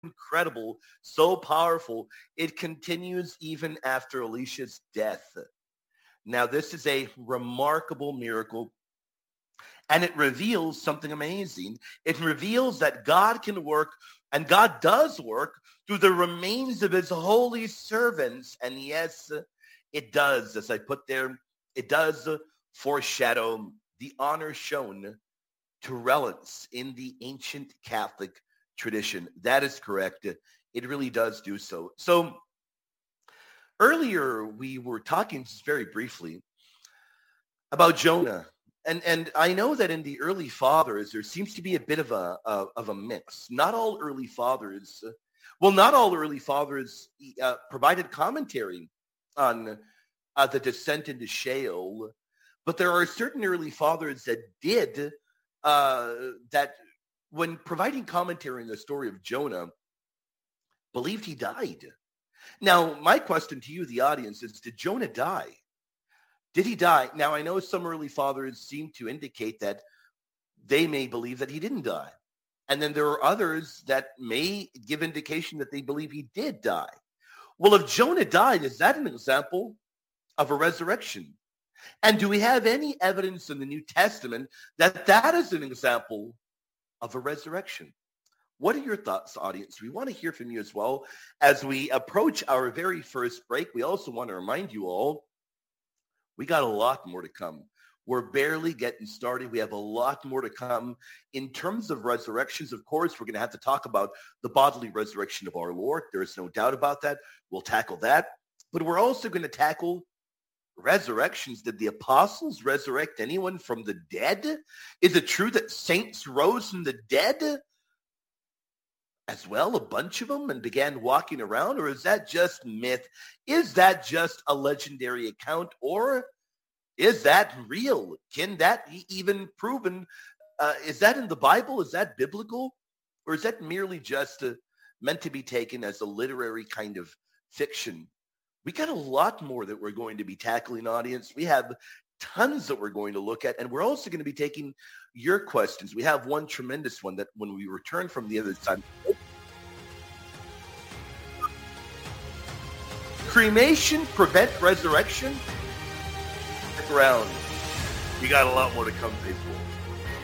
incredible, so powerful. It continues even after Alicia's death. Now, this is a remarkable miracle, and it reveals something amazing. It reveals that God can work, and God does work, through the remains of his holy servants. And yes, it does, as I put there, it does foreshadow the honor shown to relics in the ancient Catholic tradition. That is correct. It really does do so. So earlier we were talking just very briefly about Jonah. And I know that in the early fathers, there seems to be a bit of a mix. Not all early fathers provided commentary on the descent into Sheol, but there are certain early fathers that did, that when providing commentary on the story of Jonah, believed he died. Now, my question to you, the audience, is, did Jonah die? Did he die? Now, I know some early fathers seem to indicate that they may believe that he didn't die. And then there are others that may give indication that they believe he did die. Well, if Jonah died, is that an example of a resurrection? And do we have any evidence in the New Testament that that is an example of a resurrection? What are your thoughts, audience? We want to hear from you as well. As we approach our very first break, we also want to remind you all, we got a lot more to come. We're barely getting started. We have a lot more to come. In terms of resurrections, of course, we're going to have to talk about the bodily resurrection of our Lord. There is no doubt about that. We'll tackle that. But we're also going to tackle resurrections. Did the apostles resurrect anyone from the dead? Is it true that saints rose from the dead as well, a bunch of them, and began walking around? Or is that just myth? Is that just a legendary account? Or is that real? Can that be even proven? Is that in the Bible? Is that biblical? Or is that merely just meant to be taken as a literary kind of fiction? We got a lot more that we're going to be tackling, audience. We have tons that we're going to look at, and we're also going to be taking your questions. We have one tremendous one that when we return from the other side. Cremation prevent resurrection? Stick around. We got a lot more to come, people.